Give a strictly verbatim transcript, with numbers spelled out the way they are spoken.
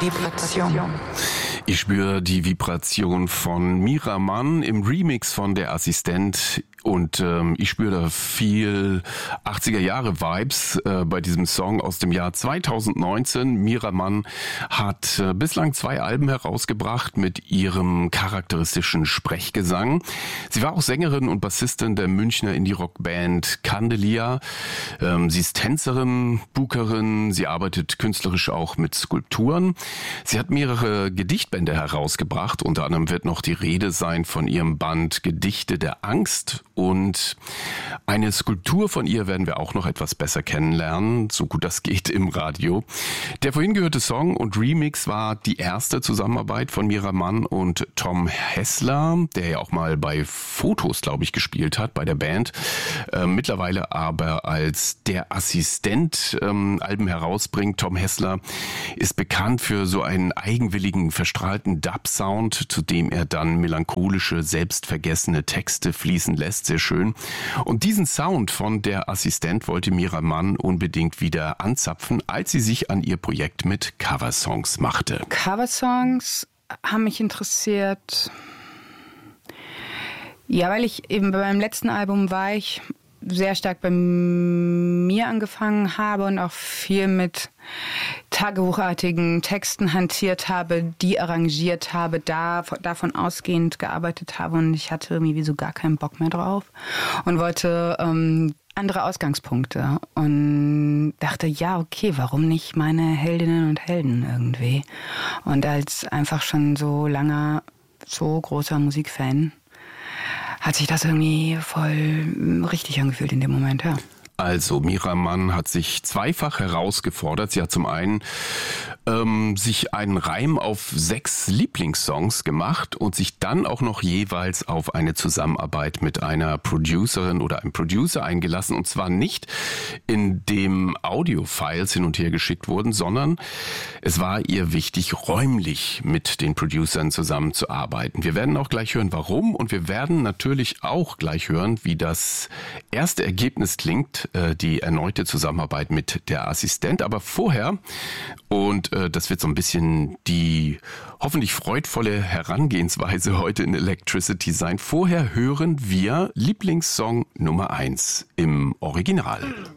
Vibration. Ich spüre die Vibration von Mira Mann im Remix von Der Assistent. Und ähm, ich spüre da viel achtziger-Jahre-Vibes äh, bei diesem Song aus dem Jahr zweitausendneunzehn. Mira Mann hat äh, bislang zwei Alben herausgebracht mit ihrem charakteristischen Sprechgesang. Sie war auch Sängerin und Bassistin der Münchner Indie-Rock-Band Candelia. Ähm, sie ist Tänzerin, Bookerin, sie arbeitet künstlerisch auch mit Skulpturen. Sie hat mehrere Gedichtbände herausgebracht. Unter anderem wird noch die Rede sein von ihrem Band Gedichte der Angst. Und eine Skulptur von ihr werden wir auch noch etwas besser kennenlernen, so gut das geht im Radio. Der vorhin gehörte Song und Remix war die erste Zusammenarbeit von Mira Mann und Tom Hessler, der ja auch mal bei Fotos, glaube ich, gespielt hat bei der Band. Äh, mittlerweile aber als Der Assistent ähm, Alben herausbringt. Tom Hessler ist bekannt für so einen eigenwilligen, verstrahlten Dub-Sound, zu dem er dann melancholische, selbstvergessene Texte fließen lässt. Sehr schön. Und diesen Sound von Der Assistent wollte Mira Mann unbedingt wieder anzapfen, als sie sich an ihr Projekt mit Coversongs machte. Coversongs haben mich interessiert. Ja, weil ich eben bei meinem letzten Album war ich sehr stark bei mir angefangen habe und auch viel mit tagebuchartigen Texten hantiert habe, die arrangiert habe, da, davon ausgehend gearbeitet habe und ich hatte irgendwie so gar keinen Bock mehr drauf und wollte ähm, andere Ausgangspunkte und dachte, ja, okay, warum nicht meine Heldinnen und Helden irgendwie? Und als einfach schon so langer, so großer Musikfan hat sich das irgendwie voll richtig angefühlt in dem Moment, ja. Also, Mira Mann hat sich zweifach herausgefordert. Sie hat zum einen ähm, sich einen Reim auf sechs Lieblingssongs gemacht und sich dann auch noch jeweils auf eine Zusammenarbeit mit einer Producerin oder einem Producer eingelassen. Und zwar nicht, indem Audiofiles hin und her geschickt wurden, sondern es war ihr wichtig, räumlich mit den Producern zusammenzuarbeiten. Wir werden auch gleich hören, warum. Und wir werden natürlich auch gleich hören, wie das erste Ergebnis klingt, die erneute Zusammenarbeit mit Der Assistent. Aber vorher, und äh, das wird so ein bisschen die hoffentlich freudvolle Herangehensweise heute in Electricity sein, vorher hören wir Lieblingssong Nummer eins im Original.